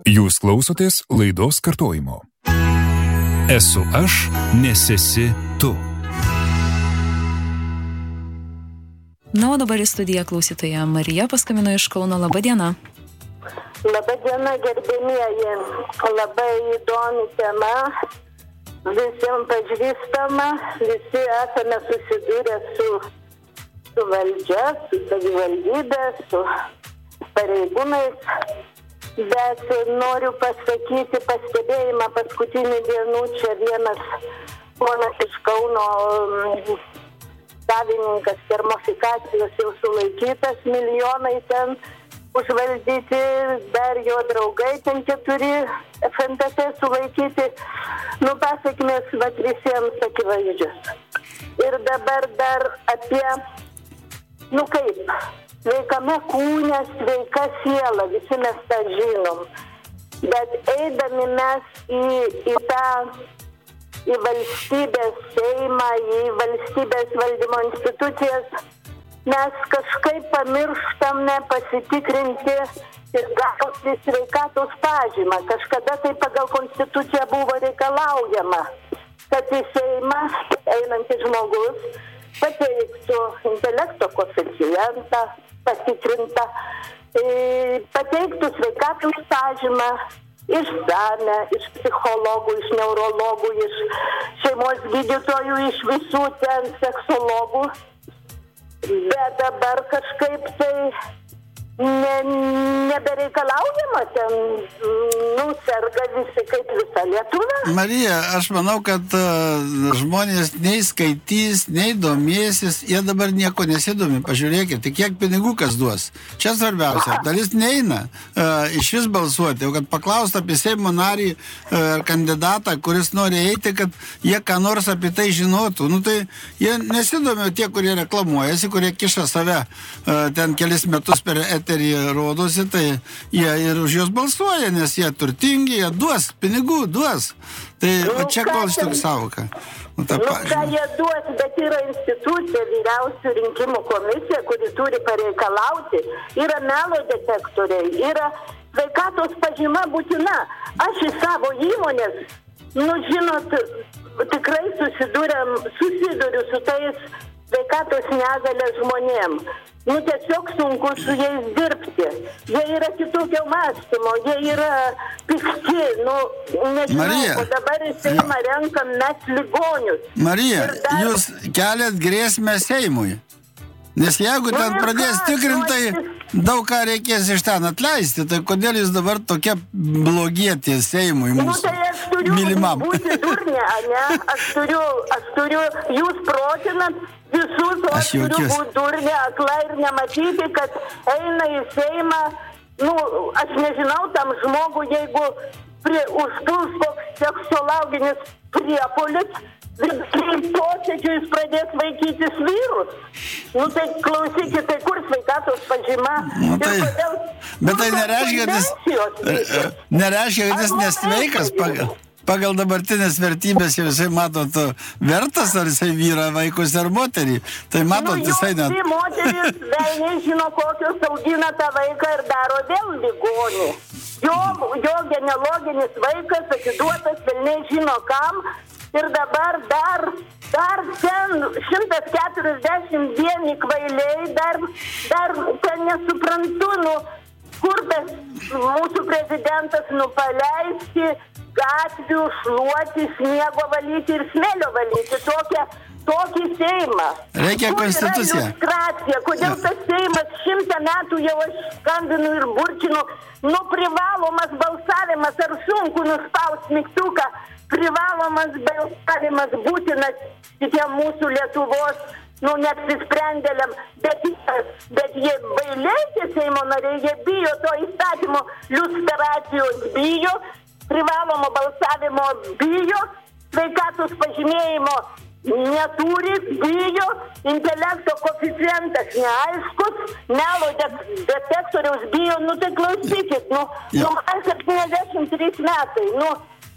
Jūs klausotės laidos kartojimo. Esu aš, nes esi tu. Na, o dabar į studiją klausytoja Marija paskambino iš Kauno. Labą dieną. Labą dieną, gerbėmieji. Labai įdomi tema, visiems pažįstama, visi esame susidūrę su valdžia, su savivaldybė, su pareigūnais, bet noriu pasakyti pastebėjimą paskutinių dienų. Čia vienas ponas iš Kauno, savininkas termofikacijos, jau sulaikytas, milijonai ten užvaldyti, dar jo draugai ten 4 FNTT sulaikyti. Pasekmės visiems akivaizdžios. Ir dabar dar apie, sveikame kūne, sveika siela, visi mes tą žinom. Bet eidami mes į valstybės Seimą, į valstybės valdymo institucijas, mes kažkaip pamirštam pasitikrinti ir gauti sveikatos pažymą. Kažkada tai pagal konstituciją buvo reikalaujama, kad į Seimą einantis žmogus pateiktų intelekto koeficientą patikrintą, pateiktų sveikatos pažymą išsame, iš psichologų, iš neurologų, iš šeimos gydytojų, iš visų ten seksologų. Bet dabar kažkaip tai nebereikalaujama, ten serga visi kaip visa Lietuva. Marija, aš manau, kad žmonės nei skaitys, nei domėsis, jie dabar nieko nesidomi. Pažiūrėkite, kiek pinigų kas duos. Čia svarbiausia, dalis neina iš vis balsuoti, o kad paklausta apie Seimo narį kandidatą, kuris nori eiti, kad jie ką nors apie tai žinotų. Tai jie nesidomi tie, kurie reklamuojasi, kurie kiša save ten kelis metus per eterį rodosi, tai jie ir už juos balsuoja, nes jie turtingi, jie duos, pinigų duos. Tai čia kol šitokia savoka. Ką jie duos, bet yra institucija, vyriausių rinkimų komisija, kuri turi pareikalauti, yra melo detektoriai, yra sveikatos pažyma būtina. Aš į savo įmonės, žinot, tikrai susiduriu su tais sveikatos negalės žmonėm. Tiesiog sunku su jais dirbti. Jie yra kitokio mąstymo, jie yra pikti, nežinau, Marija, o dabar į Seimą renkam mes ligonius. Marija, jūs keliat grėsmę Seimui. Nes jeigu ten pradės tikrinti, tai daug ką reikės iš ten atleisti, tai kodėl jūs dabar tokie blogietė Seimui mūsų mylimam? Būti durnė, ne? Aš turiu, jūs protinat visus, o aš turiu būti durnė, akla ir nematyti, kad eina į Seimą, aš nežinau, tam žmogų, jeigu užpuls koks seksuologinis priepuolis, posėdžių jis pradės vaikytis vyrus. Tai klausykit, tai kur sveikatos pažyma? Bet tai nereiškia, kad jis nesveikas pagal dabartinės vertybės, jau jisai matot vertas, ar jisai vyrą, vaikus ar moterį. Tai matot, jisai net... Moteris velniai žino, kokius augina tą vaiką ir daro vėl ligonį. Jo genealoginis vaikas atiduotas velniai žino kam. Ir dabar dar ten 141 kvailiai, dar ten nesuprantu, kur tas mūsų prezidentas paleisti gatvių, šluoti, sniego valyti ir smėlio valyti. Tokį Seimą. Reikia konstituciją. Kodėl tas Seimas 100 metų jau aš skambinu ir burčinu, privalomas balsavimas, ar sunku nuspaust mygtuką, privalomas balsavimas būtinas šitiem mūsų Lietuvos, neapsisprendėliam, bet jie bailiai, tie Seimo nariai, jie bijo to įstatymo liustracijos, bijo, privalomo balsavimo bijo, sveikatos pažymėjimo neturi, bijo, intelekto koeficientas neaiškus, melo detektoriaus bijo, tai klausykit, man 73 metai,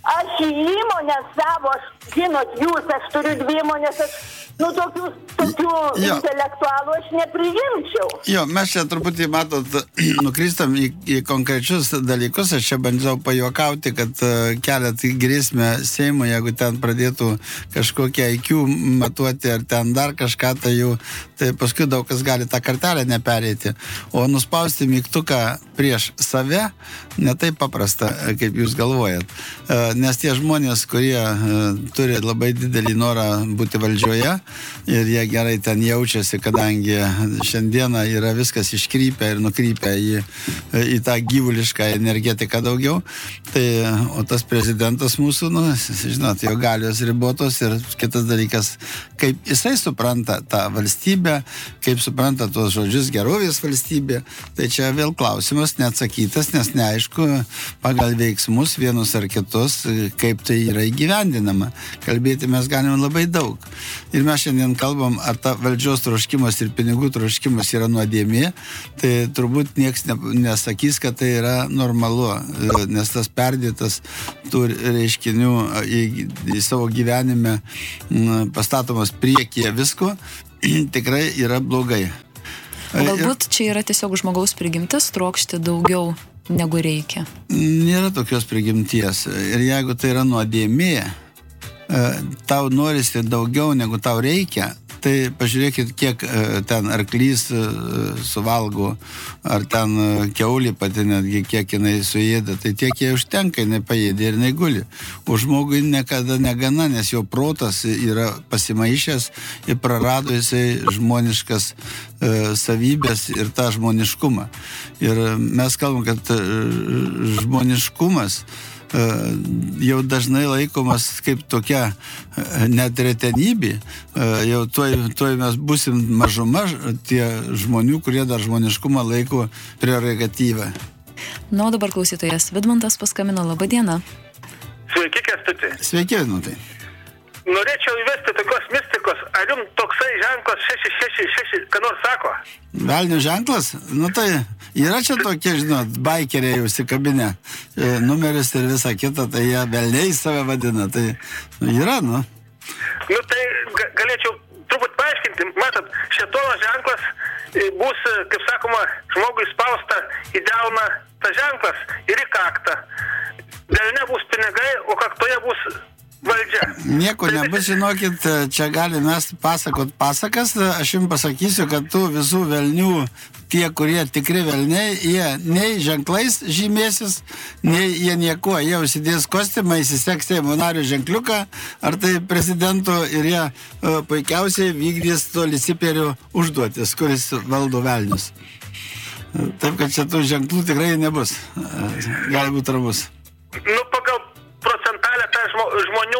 Aš į įmonę savo, žinot, aš turiu 2 įmonės, tokių intelektualų aš nepriimčiau. Jo, mes čia truputį, matot, nukristam į konkrečius dalykus. Aš čia bandžiau pajuokauti, kad keliat grėsmę Seimui, jeigu ten pradėtų kažkokią IQ matuoti ar ten dar kažką, tai paskui daug kas gali tą kartelę nepereiti. O nuspausti mygtuką prieš save ne taip paprasta, kaip jūs galvojat. Nes tie žmonės, kurie turi labai didelį norą būti valdžioje ir jie gerai ten jaučiasi, kadangi šiandieną yra viskas iškrypę ir nukrypę į tą gyvulišką energetiką daugiau, o tas prezidentas mūsų, žinot, jo galios ribotos ir kitas dalykas, kaip jisai supranta tą valstybę, kaip supranta tuos žodžius gerovės valstybė, tai čia vėl klausimas neatsakytas, nes neaišku pagal veiksmus vienus ar kitus, kaip tai yra įgyvendinama. Kalbėti mes galime labai daug. Ir mes šiandien kalbam, ar ta valdžios troškimas ir pinigų troškimas yra nuodėmė, tai turbūt nieks nesakys, kad tai yra normalu, nes tas perdėtas tų reiškinių į savo gyvenime pastatomas priekyje visko, tikrai yra blogai. Galbūt čia yra tiesiog žmogaus prigimtis trokšti daugiau negu reikia. Nėra tokios prigimties. Ir jeigu tai yra nuodėmė, tau norisi daugiau negu tau reikia, tai pažiūrėkit, kiek ten arklys suvalgo, ar ten kiaulė pati netgi, kiek jinai suėda, tai tiek jai užtenka, jinai paėdė ir jinai guli. O žmogui niekada negana, nes jo protas yra pasimaišęs ir prarado jisai žmoniškas savybės ir tą žmoniškumą. Ir mes kalbam, kad žmoniškumas jau dažnai laikomas kaip tokia net retenybė, jau tuoj mes būsim mažuma tie žmonių, kurie dar žmoniškumą laiko prerogatyvą. O dabar klausytojas Vidmantas paskambino. Labą dieną. Sveiki, Kęstuti. Sveiki, Vidmantai. Norėčiau įvesti tokios mistikos. Ar jums toksai ženklas 666, ką nors sako? Velnio ženklas? Tai yra čia tokie, žinot, baikeriai užsikabinę numeris ir visa kita, tai jie velniai save vadina. Tai yra, Tai galėčiau turbūt paaiškinti. Matot, šėtono ženklas bus, kaip sakoma, žmogui spausta į delną tas ženklas ir į kaktą. Delne bus pinigai, o kaktoje bus valdžia. Nieko nebus, žinokit, čia gali mes pasakot pasakas. Aš jums pasakysiu, kad tų visų velnių, tie, kurie tikri velniai, jie nei ženklais žymėsis, nei jie nieko. Jie užsidės kostiumą, įsiseks Seimo nario ženkliuką, ar tai prezidento, ir jie puikiausiai vykdys to Liciperio užduotis, kuris valdo velnius. Taip, kad čia tų ženklų tikrai nebus. Gali būti ramus. Pagal procentalę tą žmonių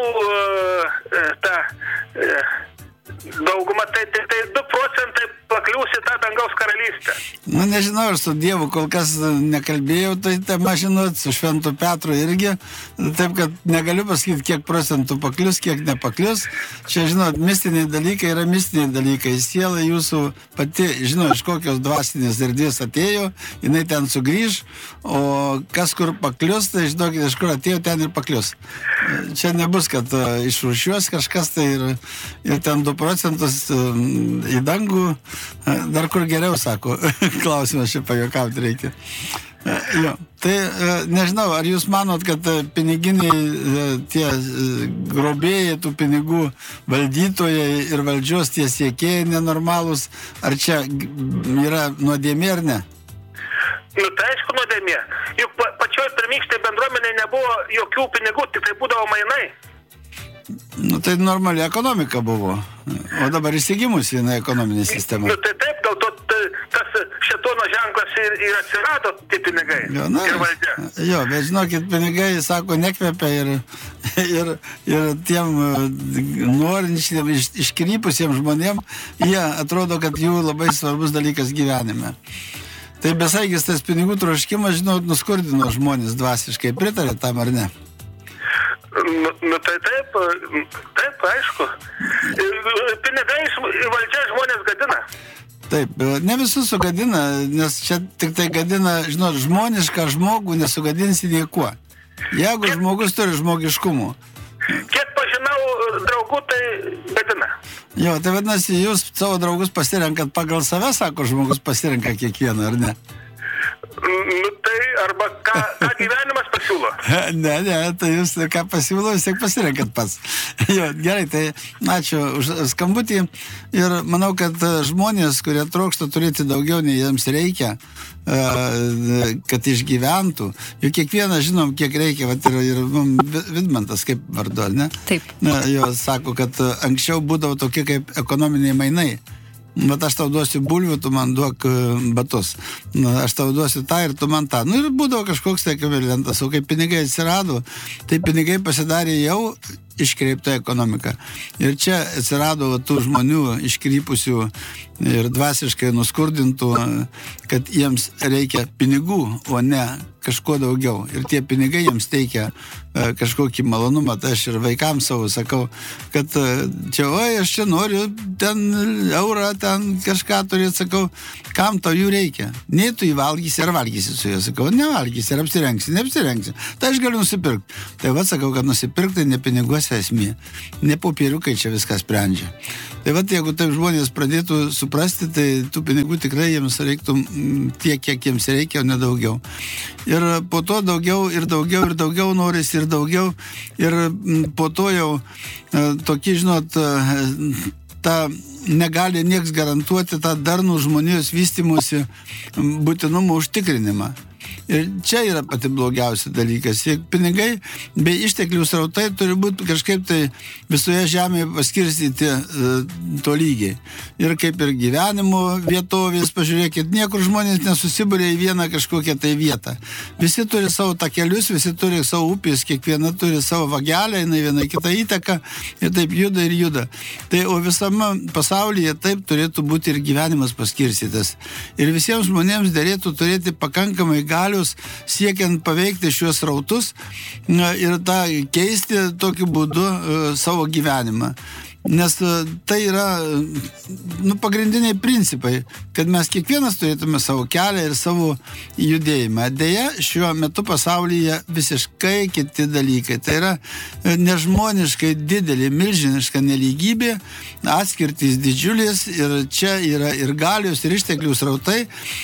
daugumą, tai 2 procentai pakliūs į tą dangaus karalystę. Nežinau, aš su Dievu kol kas nekalbėjau, tai tema, žinot, su Šventu Petru irgi, taip kad negaliu pasakyti, kiek procentų paklius, kiek nepaklius. Čia, žinot, mistiniai dalykai yra mistiniai dalykai. Siela jūsų pati, žinot, iš kokios dvasinės erdvės atėjo, jinai ten sugrįž, o kas kur paklius, tai žinokit, iš kur atėjo, ten ir paklius. Čia nebus, kad išrūšiuos kažkas, tai ir ten 2 procentus į dangų, dar kur geriau, sako, klausimas čia pajuokauti reikia. Tai nežinau, ar jūs manot, kad piniginiai tie grobėjai, tų pinigų valdytojai ir valdžios tie siekėjai nenormalūs, ar čia yra nuodėmė ar ne? Tai aišku nuodėmė. Juk pačioj pirmykštėj bendruomenėje nebuvo jokių pinigų, tik tai būdavo mainai. Tai normali ekonomika buvo, o dabar įsigimusi į ekonominę sistemą. Tai taip, dėl to tas šėtono ženklas ir atsirado tie pinigai ir valdžia. Jo, bet žinokit, pinigai, sako, nekvepia ir tiem norinčiam, iškrypusiem žmonėm, jie atrodo, kad jų labai svarbus dalykas gyvenime. Tai besaigis tas pinigų troškimas, žinot, nuskurdino žmonės dvasiškai. Pritarė tam ar ne? Tai taip, aišku. Pinigai valdžia žmonės gadina. Taip, ne visus sugadina, nes čia tik tai gadina, žinot, žmonišką žmogų nesugadinsi niekuo. Jeigu žmogus turi žmogiškumų. Kiek pažinau draugų, tai bedina. Jo, tai vadinasi, jūs savo draugus pasirenkat pagal save, sako, žmogus pasirenka kiekvieną, ar ne? Nu tai arba ką gyvenimas pasiūlo? Ne, tai jūs ką pasiūlo, vis tiek pasirenkat pats. Jo, gerai, tai ačiū už skambutį ir manau, kad žmonės, kurie trokšta turėti daugiau, nei jiems reikia, kad išgyventų, juk kiekvieną žinom, kiek reikia, vat ir Vidmantas, kaip vardu, ne? Taip. Jo, sako, kad anksčiau būdavo tokie kaip ekonominiai mainai. Bet aš tau duosiu bulvių, tu man duok batus. Aš tau duosiu tą ir tu man tą. Nu ir būdavo kažkoks tai ekvivalentas. O kai pinigai atsirado, tai pinigai pasidarė jau iškreipta ekonomika. Ir čia atsirado tų žmonių iškrypusių ir dvasiškai nuskurdintų, kad jiems reikia pinigų, o ne kažko daugiau. Ir tie pinigai jiems teikia kažkokį malonumą. Tai aš ir vaikams savo sakau, kad čia, aš čia noriu ten eurą, ten kažką turėti, sakau, kam tau jų reikia? Nei tu įvalgysi ar valgysi su juo, sakau, nevalgysi ar apsirengsi, neapsirengsi. Tai aš galiu nusipirkti. Tai va, sakau, kad nusipirkti ne piniguose esmė, ne popieriukai čia viską sprendžia. Tai va, jeigu taip žmonės pradėtų suprasti, tai tų pinigų tikrai jiems reiktų tiek, kiek jiems reikia, o ne daugiau. Ir po to daugiau ir daugiau ir daugiau norisi ir daugiau. Ir po to jau tokį, žinot, tą negali nieks garantuoti tą darnų žmonijos vystymosi būtinumo užtikrinimą. Ir čia yra pati blogiausia dalykas. Pinigai bei išteklių srautai turi būti kažkaip tai visoje žemėje paskirstyti tolygiai. Ir kaip ir gyvenimo vietovės, pažiūrėkit, niekur žmonės nesusibūrė į vieną kažkokią tai vietą. Visi turi savo takelius, visi turi savo upės, kiekviena turi savo vagelę, jinai viena kitą įtaką ir taip juda ir juda. Tai o visame pasaulyje taip turėtų būti ir gyvenimas paskirstytas. Ir visiems žmonėms derėtų turėti pakankamai galios siekiant paveikti šiuos rautus ir tą keisti tokiu būdu savo gyvenimą. Nes tai yra pagrindiniai principai, kad mes kiekvienas turėtume savo kelią ir savo judėjimą. Deja, šiuo metu pasaulyje visiškai kiti dalykai. Tai yra nežmoniškai didelė, milžiniška nelygybė, atskirtys didžiulės ir čia yra ir galios, ir išteklių srautai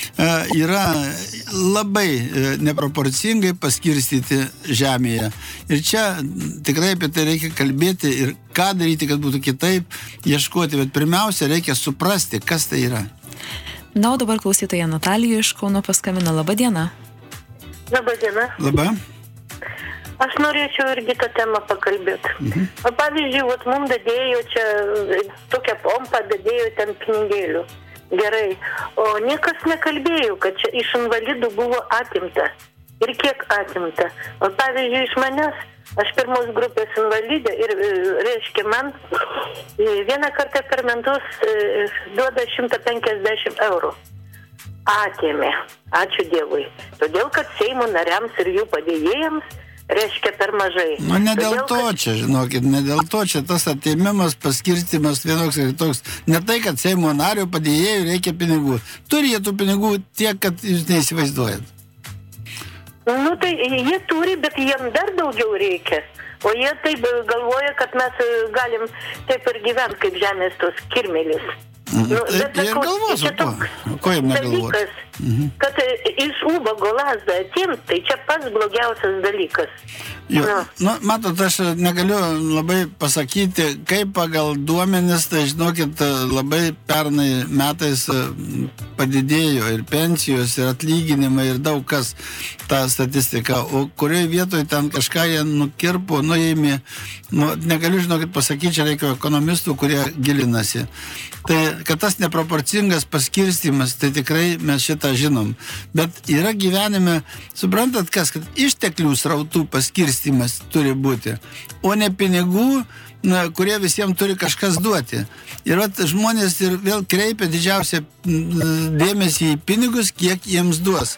yra labai neproporcingai paskirstyti žemėje. Ir čia tikrai apie tai reikia kalbėti ir ką daryti, kad būtų kitaip, ieškoti, bet pirmiausia, reikia suprasti, kas tai yra. Na, o dabar klausytoja Natalija iš Kauno paskambino. Labą dieną. Labą dieną. Labą. Aš norėčiau irgi tą temą pakalbėti. O pavyzdžiui, mums dadėjo čia tokią pompą, dadėjo ten pinigėlių. Gerai. O niekas nekalbėjo, kad čia iš invalidų buvo atimta. Ir kiek atimta. O pavyzdžiui, iš manęs, aš pirmos grupės invalidė ir, reiškia, man vieną kartą per metus duoda 150 eurų. Atėmė. Ačiū Dievui. Todėl, kad Seimo nariams ir jų padėjėjams, reiškia, per mažai. Nu, ne dėl to čia, žinokit, ne dėl to čia tas atėmimas, paskirstimas vienoks ir toks. Ne tai, kad Seimo nario padėjėjų reikia pinigų. Turi jie tų pinigų tiek, kad jūs neįsivaizduojat. Nu, tai jie turi, bet jiem dar daugiau reikia. O jie taip galvoja, kad mes galim taip ir gyventi kaip žemės tos kirmėlis. Nu, Jie galvos, ko jiem negalvoti? Kad iš ubago lazdą atimt, tai čia pats blogiausias dalykas. Jo, matot, aš negaliu labai pasakyti, kaip pagal duomenis, tai žinokit, labai pernai metais padidėjo ir pensijos, ir atlyginimai, ir daug kas tą statistiką. O kurioje vietoje ten kažką jie nukirpo, nuėmė, negaliu, žinokit, pasakyti, čia reikia ekonomistų, kurie gilinasi. Tai, kad tas neproporcingas paskirstimas, tai tikrai mes šitą žinom. Bet yra gyvenime, suprantat kas, kad išteklių srautų paskirstimas turi būti, o ne pinigų, kurie visiems turi kažkas duoti. Ir žmonės ir vėl kreipia didžiausią dėmesį į pinigus, kiek jiems duos.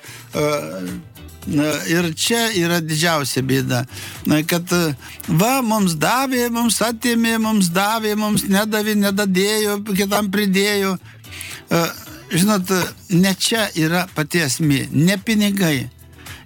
Ir čia yra didžiausia bėda, kad mums davė, mums atėmė, mums davė, mums nedavė, nedadėjo, kitam pridėjo. Žinot, ne čia yra pati esmė, ne pinigai.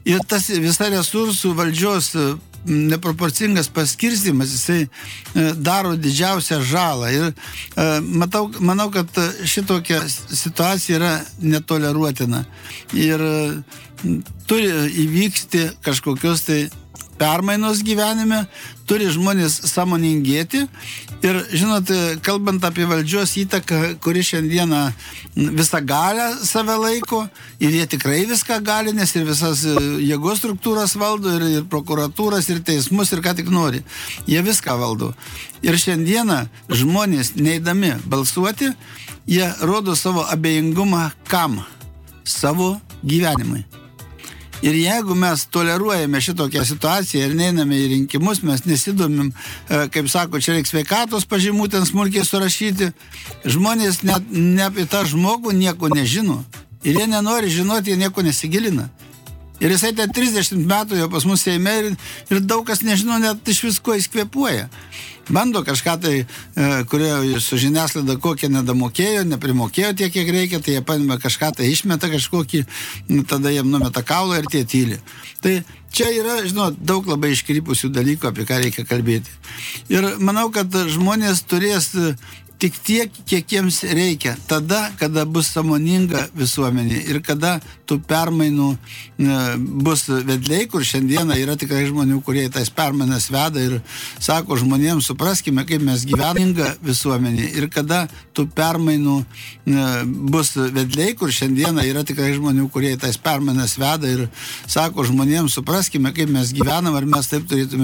Ir tas visa resursų valdžios neproporcingas paskirstimas, jisai daro didžiausią žalą. Ir manau, kad šitokia situacija yra netoleruotina. Ir turi įvykti kažkokios tai permainos gyvenime, turi žmonės sąmoningėti. Ir, žinot, kalbant apie valdžios įtaką, kuri šiandieną visą galę save laiko, ir jie tikrai viską gali, nes ir visas jėgos struktūras valdo, ir prokuratūras, ir teismus, ir ką tik nori. Jie viską valdo. Ir šiandieną žmonės, neidami balsuoti, jie rodo savo abejingumą kam? Savo gyvenimui. Ir jeigu mes toleruojame šitokią situaciją ir neiname į rinkimus, mes nesidomim, kaip sako, čia reikia sveikatos pažymų ten smulkiai surašyti, žmonės net ne apie tą žmogų nieko nežino. Ir jie nenori žinoti, jie nieko nesigilina. Ir jisai ten 30 metų jau pas mus Seime ir daug kas nežino net iš visko jis kvėpuoja. Bando kažką tai, kurie su žiniasklaida kokie nedamokėjo, neprimokėjo tiek, kiek reikia, tai jie paima kažką tai išmeta kažkokį, tada jiem numeta kaulą ir tie tyli. Tai čia yra, žinot, daug labai iškrypusių dalykų, apie ką reikia kalbėti. Ir manau, kad žmonės turės tik tiek, kiek jiems reikia. Tada, kada bus sąmoninga visuomenė ir kada tų permainų bus vedliai, kur šiandieną yra tikrai žmonių, kurie tas permainas veda ir sako žmonėms, supraskime, kaip mes gyvename visuomenė. Ir kada tų permainų bus vedliai, kur šiandieną yra tikrai žmonių, kurie tas permainas veda ir sako žmonėms, supraskime, kaip mes gyvenam, ar mes taip turėtume